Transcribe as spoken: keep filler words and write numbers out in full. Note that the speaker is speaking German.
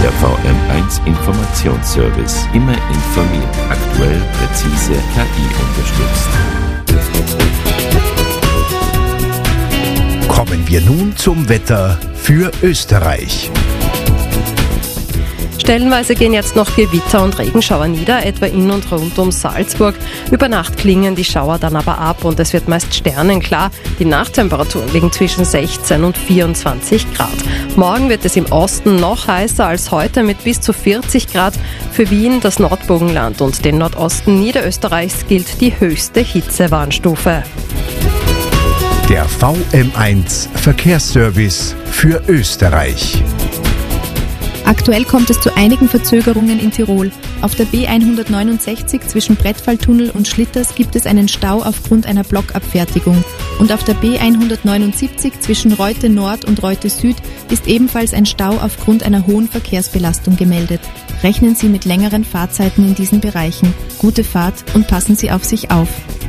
Der V M eins Informationsservice. Immer informiert, aktuell, präzise, K I unterstützt. Kommen wir nun zum Wetter für Österreich. Stellenweise gehen jetzt noch Gewitter und Regenschauer nieder, etwa in und rund um Salzburg. Über Nacht klingen die Schauer dann aber ab und es wird meist sternenklar. Die Nachttemperaturen liegen zwischen sechzehn und vierundzwanzig Grad. Morgen wird es im Osten noch heißer als heute mit bis zu vierzig Grad. Für Wien, das Nordburgenland und den Nordosten Niederösterreichs gilt die höchste Hitzewarnstufe. Der V M eins Verkehrsservice für Österreich. Aktuell kommt es zu einigen Verzögerungen in Tirol. Auf der B hundertneunundsechzig zwischen Brettfalltunnel und Schlitters gibt es einen Stau aufgrund einer Blockabfertigung. Und auf der B hundertneunundsiebzig zwischen Reute Nord und Reute Süd ist ebenfalls ein Stau aufgrund einer hohen Verkehrsbelastung gemeldet. Rechnen Sie mit längeren Fahrzeiten in diesen Bereichen. Gute Fahrt und passen Sie auf sich auf.